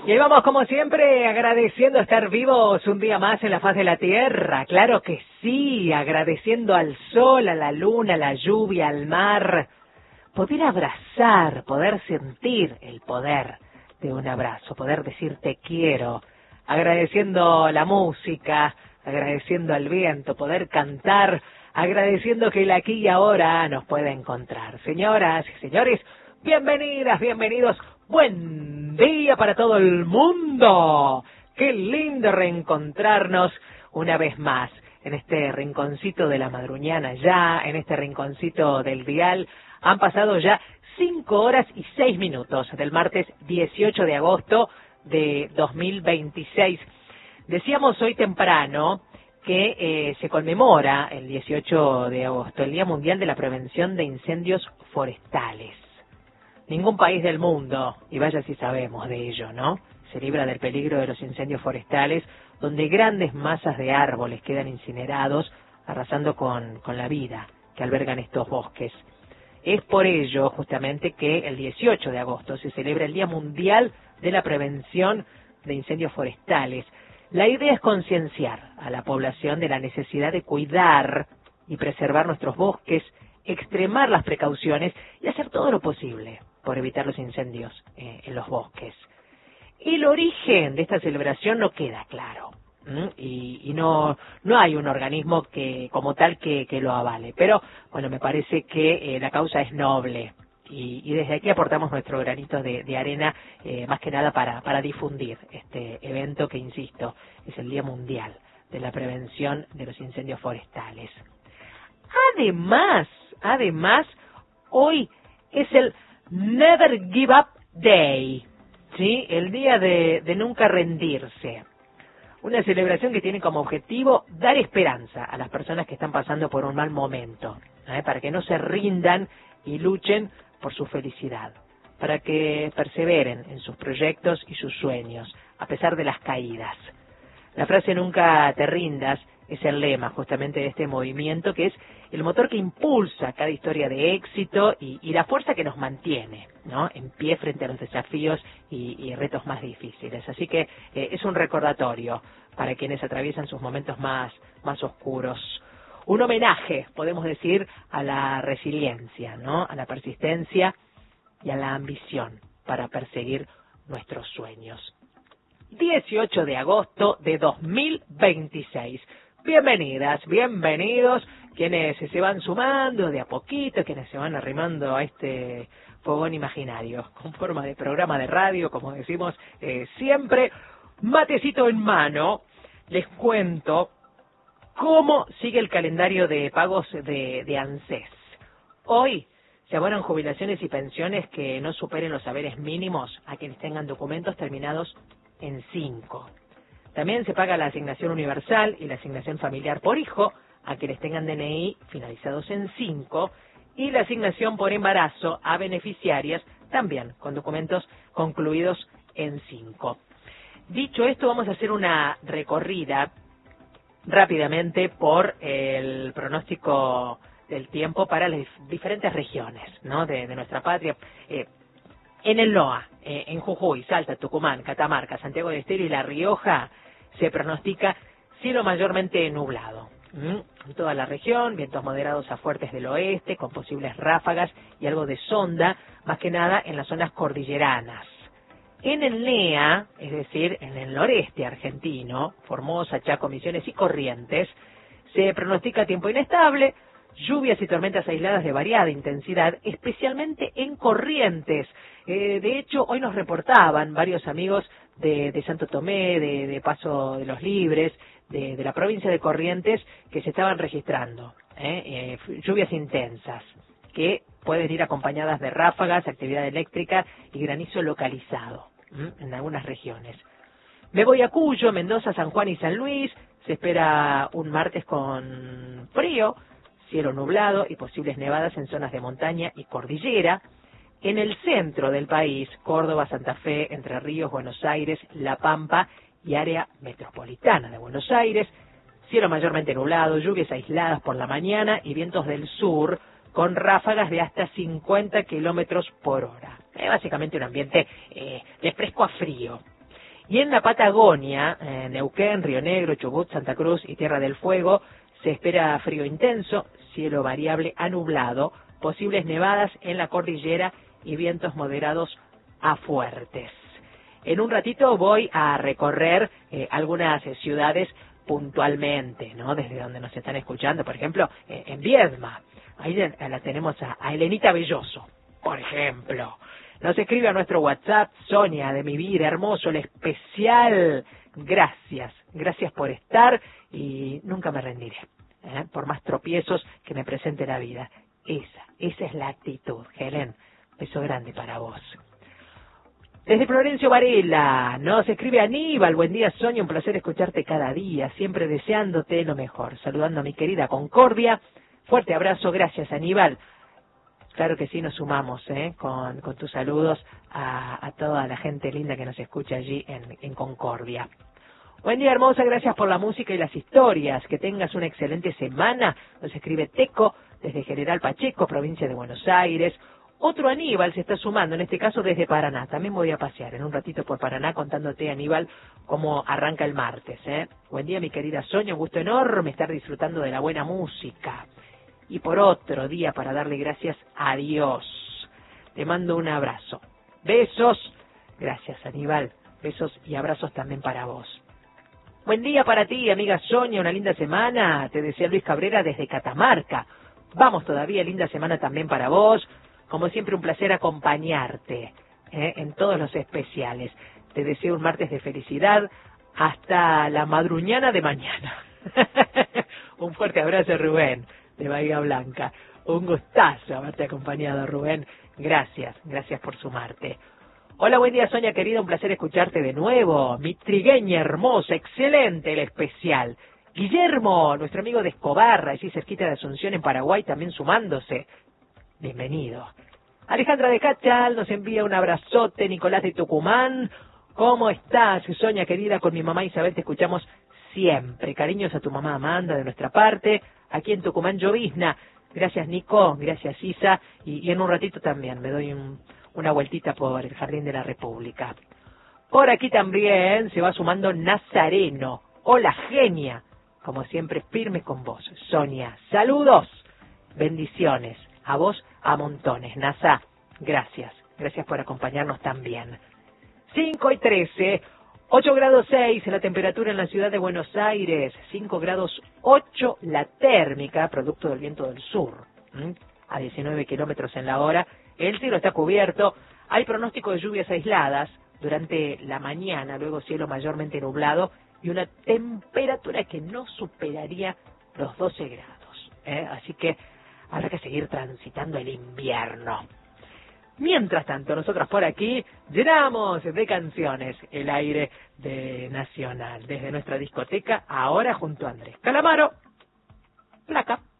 Y ahí vamos, como siempre, agradeciendo estar vivos un día más en la faz de la tierra. Claro que sí, agradeciendo al sol, a la luna, a la lluvia, al mar. Poder abrazar, poder sentir el poder de un abrazo, poder decir te quiero. Agradeciendo la música, agradeciendo al viento, poder cantar, agradeciendo que el aquí y ahora nos pueda encontrar. Señoras y señores, bienvenidas, bienvenidos. Buen día para todo el mundo. Qué lindo reencontrarnos una vez más en este rinconcito de la madruñana ya, en este rinconcito del dial. Han pasado ya 5 horas y 6 minutos del martes 18 de agosto de 2026. Decíamos hoy temprano que se conmemora el 18 de agosto, el Día Mundial de la Prevención de Incendios Forestales. Ningún país del mundo, y vaya si sabemos de ello, ¿no?, se libra del peligro de los incendios forestales, donde grandes masas de árboles quedan incinerados, arrasando con la vida que albergan estos bosques. Es por ello, justamente, que el 18 de agosto se celebra el Día Mundial de la Prevención de Incendios Forestales. La idea es concienciar a la población de la necesidad de cuidar y preservar nuestros bosques, extremar las precauciones y hacer todo lo posible por evitar los incendios en los bosques. El origen de esta celebración no queda claro, y no hay un organismo que como tal que lo avale, pero bueno, me parece que la causa es noble y desde aquí aportamos nuestro granito de arena, más que nada para difundir este evento que, insisto, es el Día Mundial de la Prevención de los Incendios Forestales. Además, hoy es el Never Give Up Day, ¿sí? El día de nunca rendirse. Una celebración que tiene como objetivo dar esperanza a las personas que están pasando por un mal momento, para que no se rindan y luchen por su felicidad, para que perseveren en sus proyectos y sus sueños, a pesar de las caídas. La frase "nunca te rindas" es el lema justamente de este movimiento, que es el motor que impulsa cada historia de éxito y la fuerza que nos mantiene, ¿no?, en pie frente a los desafíos y retos más difíciles. Así que es un recordatorio para quienes atraviesan sus momentos más oscuros. Un homenaje, podemos decir, a la resiliencia, ¿no?, a la persistencia y a la ambición para perseguir nuestros sueños. 18 de agosto de 2026. Bienvenidas, bienvenidos, quienes se van sumando de a poquito, quienes se van arrimando a este fogón imaginario, con forma de programa de radio, como decimos siempre, matecito en mano. Les cuento cómo sigue el calendario de pagos de ANSES. Hoy se abonan jubilaciones y pensiones que no superen los haberes mínimos a quienes tengan documentos terminados en 5. También se paga la asignación universal y la asignación familiar por hijo a quienes tengan DNI finalizados en 5, y la asignación por embarazo a beneficiarias también con documentos concluidos en 5. Dicho esto, vamos a hacer una recorrida rápidamente por el pronóstico del tiempo para las diferentes regiones, ¿no?, de nuestra patria. En el NOA, en Jujuy, Salta, Tucumán, Catamarca, Santiago del Estero y La Rioja, se pronostica cielo mayormente nublado. En toda la región, vientos moderados a fuertes del oeste, con posibles ráfagas y algo de sonda, más que nada en las zonas cordilleranas. En el NEA, es decir, en el noreste argentino, Formosa, Chaco, Misiones y Corrientes, se pronostica tiempo inestable, lluvias y tormentas aisladas de variada intensidad, especialmente en Corrientes. De hecho, hoy nos reportaban varios amigos de Santo Tomé, de Paso de los Libres, de la provincia de Corrientes, que se estaban registrando lluvias intensas, que pueden ir acompañadas de ráfagas, actividad eléctrica y granizo localizado en algunas regiones. Me voy a Cuyo, Mendoza, San Juan y San Luis. Se espera un martes con frío, cielo nublado y posibles nevadas en zonas de montaña y cordillera. En el centro del país, Córdoba, Santa Fe, Entre Ríos, Buenos Aires, La Pampa y área metropolitana de Buenos Aires, cielo mayormente nublado, lluvias aisladas por la mañana y vientos del sur con ráfagas de hasta 50 kilómetros por hora. Básicamente un ambiente de fresco a frío. Y en la Patagonia, Neuquén, Río Negro, Chubut, Santa Cruz y Tierra del Fuego, se espera frío intenso, cielo variable a nublado, posibles nevadas en la cordillera y vientos moderados a fuertes. En un ratito voy a recorrer algunas ciudades puntualmente, ¿no? Desde donde nos están escuchando, por ejemplo, en Viedma. Ahí la tenemos a Elenita Belloso, por ejemplo. Nos escribe a nuestro WhatsApp, Sonia, de mi vida, hermoso, el especial. Gracias por estar y nunca me rendiré, por más tropiezos que me presente la vida. Esa es la actitud, Helen. Beso grande para vos. Desde Florencio Varela nos escribe Aníbal, buen día Sonia, un placer escucharte cada día, siempre deseándote lo mejor, saludando a mi querida Concordia, fuerte abrazo, gracias Aníbal. Claro que sí, nos sumamos con tus saludos a toda la gente linda que nos escucha allí en Concordia. Buen día hermosa, gracias por la música y las historias, que tengas una excelente semana, nos escribe Teco desde General Pacheco, provincia de Buenos Aires. Otro Aníbal se está sumando, en este caso desde Paraná. También voy a pasear en un ratito por Paraná contándote, Aníbal, cómo arranca el martes. Buen día, mi querida Sonia, un gusto enorme estar disfrutando de la buena música. Y por otro día para darle gracias a Dios. Te mando un abrazo. Besos. Gracias, Aníbal. Besos y abrazos también para vos. Buen día para ti, amiga Sonia, una linda semana. Te desea Luis Cabrera desde Catamarca. Vamos todavía, linda semana también para vos. Como siempre, un placer acompañarte en todos los especiales. Te deseo un martes de felicidad hasta la madruñana de mañana. Un fuerte abrazo, Rubén, de Bahía Blanca. Un gustazo haberte acompañado, Rubén. Gracias por sumarte. Hola, buen día, Sonia, querida. Un placer escucharte de nuevo. Mi trigueña hermosa, excelente el especial. Guillermo, nuestro amigo de Escobar, allí cerquita de Asunción, en Paraguay, también sumándose. Bienvenido. Alejandra de Cachal nos envía un abrazote. Nicolás de Tucumán, ¿cómo estás, Sonia querida? Con mi mamá Isabel te escuchamos siempre. Cariños a tu mamá Amanda de nuestra parte, aquí en Tucumán llovizna. Gracias Nico, gracias Isa, y en un ratito también me doy una vueltita por el Jardín de la República. Por aquí también se va sumando Nazareno. Hola genia, como siempre firme con vos, Sonia. Saludos, bendiciones. A vos a montones. Nasa, gracias por acompañarnos también. 5:13, 8 grados 6 la temperatura en la ciudad de Buenos Aires, 5 grados 8 la térmica, producto del viento del sur, a 19 kilómetros en la hora. El cielo está cubierto, hay pronóstico de lluvias aisladas durante la mañana, luego cielo mayormente nublado y una temperatura que no superaría los 12 grados. Así que habrá que seguir transitando el invierno. Mientras tanto, nosotros por aquí llenamos de canciones el aire de Nacional, desde nuestra discoteca, ahora junto a Andrés Calamaro, Placa.